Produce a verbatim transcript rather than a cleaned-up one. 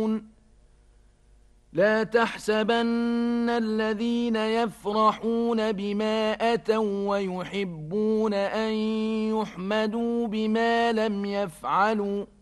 لا تحسبن الذين يفرحون بما أتوا ويحبون أن يحمدوا بما لم يفعلوا